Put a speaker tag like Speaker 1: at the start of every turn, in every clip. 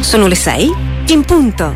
Speaker 1: Sono le 6 in punto.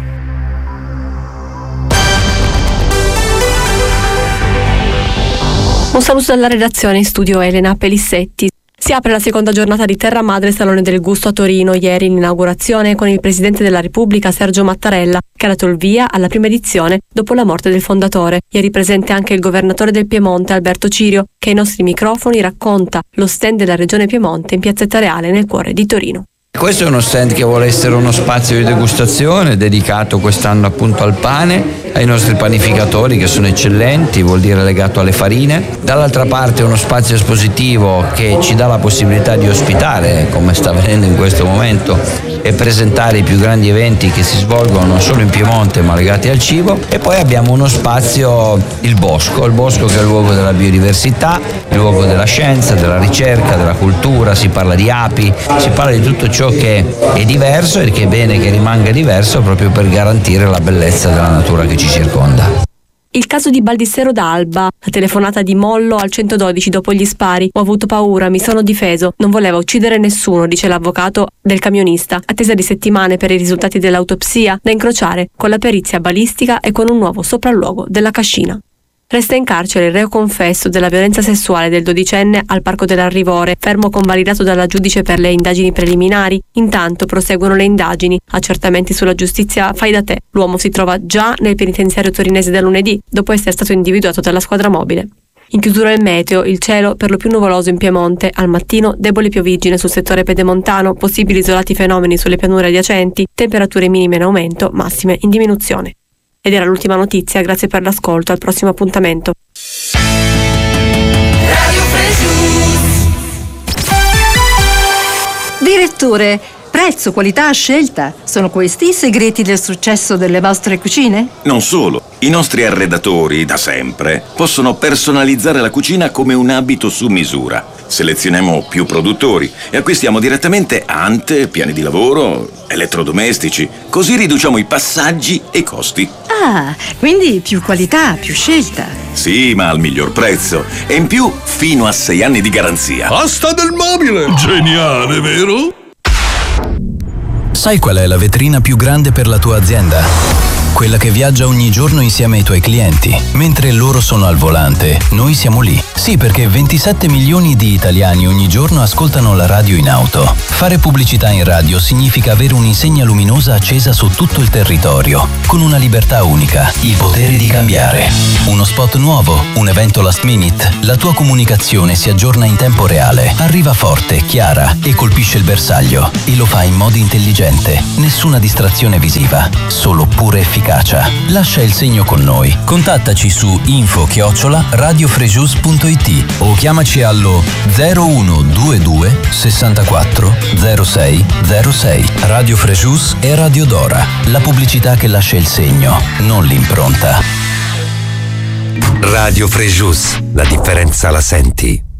Speaker 2: Un saluto dalla redazione, in studio Elena Pelissetti. Si apre la seconda giornata di Terra Madre Salone del Gusto a Torino. Ieri l'inaugurazione con il Presidente della Repubblica Sergio Mattarella, che ha dato il via alla prima edizione dopo la morte del fondatore. Ieri presente anche il governatore del Piemonte Alberto Cirio, che ai nostri microfoni racconta lo stand della Regione Piemonte in Piazzetta Reale nel cuore di Torino.
Speaker 3: Questo è uno stand che vuole essere uno spazio di degustazione dedicato quest'anno appunto al pane, ai nostri panificatori che sono eccellenti, vuol dire legato alle farine. Dall'altra parte uno spazio espositivo che ci dà la possibilità di ospitare, come sta avvenendo in questo momento, e presentare i più grandi eventi che si svolgono non solo in Piemonte ma legati al cibo. E poi abbiamo uno spazio, il bosco che è il luogo della biodiversità, il luogo della scienza, della ricerca, della cultura, si parla di api, si parla di tutto ciò che è diverso e che è bene che rimanga diverso proprio per garantire la bellezza della natura che ci circonda.
Speaker 2: Il caso di Baldissero d'Alba, la telefonata di Mollo al 112 dopo gli spari. Ho avuto paura, mi sono difeso, non voleva uccidere nessuno, dice l'avvocato del camionista. Attesa di settimane per i risultati dell'autopsia, da incrociare con la perizia balistica e con un nuovo sopralluogo della Cascina. Resta in carcere il reo confesso della violenza sessuale del 12enne al Parco dell'Arrivore, fermo convalidato dalla giudice per le indagini preliminari. Intanto proseguono le indagini, accertamenti sulla giustizia fai da te. L'uomo si trova già nel penitenziario torinese da lunedì, dopo essere stato individuato dalla squadra mobile. In chiusura il meteo, il cielo per lo più nuvoloso in Piemonte, al mattino deboli pioviggine sul settore pedemontano, possibili isolati fenomeni sulle pianure adiacenti, temperature minime in aumento, massime in diminuzione. Ed era l'ultima notizia, grazie per l'ascolto, al prossimo appuntamento.
Speaker 4: Direttore, prezzo, qualità, scelta, sono questi i segreti del successo delle vostre cucine?
Speaker 5: Non solo, i nostri arredatori, da sempre, possono personalizzare la cucina come un abito su misura. Selezioniamo più produttori e acquistiamo direttamente ante, piani di lavoro, elettrodomestici, così riduciamo i passaggi e i costi.
Speaker 4: Ah, quindi più qualità, più scelta.
Speaker 5: Sì, ma al miglior prezzo. E in più, fino a 6 anni di garanzia.
Speaker 6: Asta del mobile! Geniale, vero?
Speaker 7: Sai qual è la vetrina più grande per la tua azienda? Quella che viaggia ogni giorno insieme ai tuoi clienti. Mentre loro sono al volante, noi siamo lì. Sì, perché 27 milioni di italiani ogni giorno ascoltano la radio in auto. Fare pubblicità in radio significa avere un'insegna luminosa accesa su tutto il territorio, con una libertà unica, il potere di cambiare. Uno spot nuovo, un evento last minute, la tua comunicazione si aggiorna in tempo reale, arriva forte, chiara e colpisce il bersaglio. E lo fa in modo intelligente. Nessuna distrazione visiva, solo pura efficacia. Lascia il segno con noi. Contattaci su info@radiofrejus.it o chiamaci allo 0122 64 06 06. Radio Frejus e Radio Dora. La pubblicità che lascia il segno, non l'impronta.
Speaker 8: Radio Frejus. La differenza la senti.